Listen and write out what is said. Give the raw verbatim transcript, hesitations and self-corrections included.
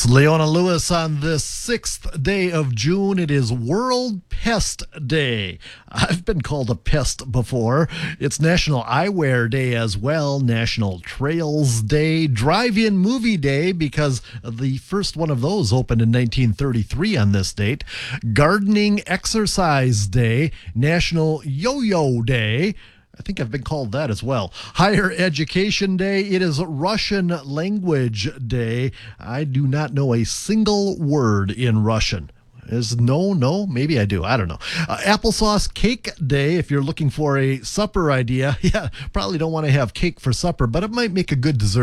Leona Lewis on this sixth day of June. It is World Pest Day. I've been called a pest before. It's National Eyewear Day as well, National Trails Day, Drive-In Movie Day, because the first one of those opened in nineteen thirty-three on this date, Gardening Exercise Day, National Yo-Yo Day. I think I've been called that as well. Higher Education Day. It is Russian Language Day. I do not know a single word in Russian. Is no, no, maybe I do. I don't know. Uh, Applesauce Cake Day. If you're looking for a supper idea, yeah, probably don't want to have cake for supper, but it might make a good dessert.